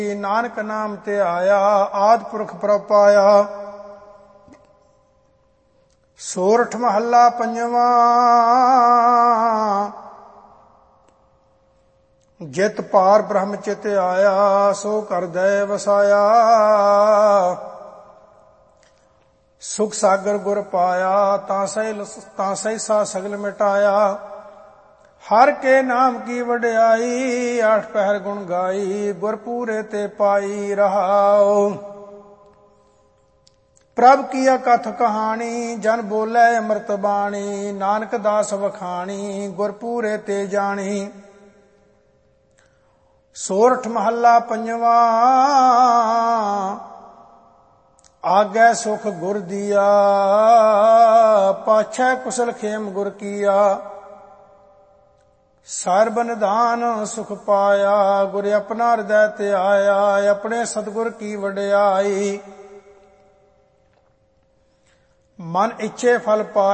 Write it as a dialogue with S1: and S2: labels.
S1: ਨਾਨਕ ਨਾਮ ਤੇ ਆਇਆ, ਆਦਿ ਪੁਰਖ ਪ੍ਰਭ ਪਾਇਆ। ਸੋਰਠ ਮਹੱਲਾ ਪੰਜਵਾਂ। ਜਿਤ ਪਾਰ ਬ੍ਰਹਮ ਚਿਤ ਆਇਆ, ਸੋ ਕਰ ਦਇ ਵਸਾਇਆ। ਸੁਖ ਸਾਗਰ ਗੁਰ ਪਾਇਆ, ਤਾਂ ਸਹਿ ਸਗਲ ਮਿਟਾਇਆ। ਹਰ ਕੇ ਨਾਮ ਕੀ ਵਡਿਆਈ, ਆਠ ਪਹਿਰ ਗੁਣ ਗਾਈ। ਗੁਰ ਪੂਰੇ ਤੇ ਪਾਈ ਰਹਾਉ। ਪ੍ਰਭ ਕੀ ਅਕਥ ਕਹਾਣੀ, ਜਨ ਬੋਲੇ ਅੰਮ੍ਰਿਤ ਬਾਣੀ। ਨਾਨਕ ਦਾਸ ਵਖਾਣੀ, ਗੁਰ ਪੂਰੇ ਤੇ ਜਾਣੀ। ਸੋਰਠ ਮਹੱਲਾ ਪੰਜਵਾਂ। ਆਗੈ ਸੁਖ ਗੁਰ ਦੀਆ, ਪਾਛੈ ਕੁਸਲ ਖੇਮ ਗੁਰ ਕੀਆ। ਸਰਬ ਨਿਧਾਨ ਸੁਖ ਪਾਇਆ, ਗੁਰ ਆਪਣਾ ਹਿਰਦੈ ਤੇ ਆਇਆ। ਆਪਣੇ ਸਤਿਗੁਰ ਕੀ ਵਡਿਆਈ, ਮਨ ਇੱਛੇ ਫਲ ਪਾਇਆ।